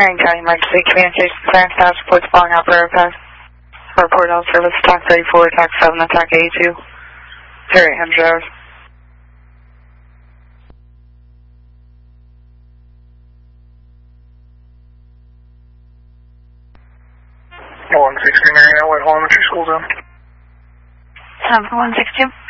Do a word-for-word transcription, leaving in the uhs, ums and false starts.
Marion County Emergency Communications Center, status reports falling out for aircraft. Report all service, attack thirty-four, attack seven, attack eighty-two. zero eight hundred hours. one sixty Marion, White Elementary School zone. seven one six two.